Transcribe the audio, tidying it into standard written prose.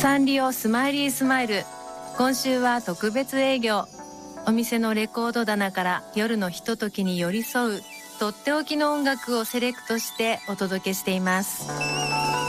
サンリオスマイリースマイル、今週は特別営業。お店のレコード棚から夜のひとときに寄り添うとっておきの音楽をセレクトしてお届けしています。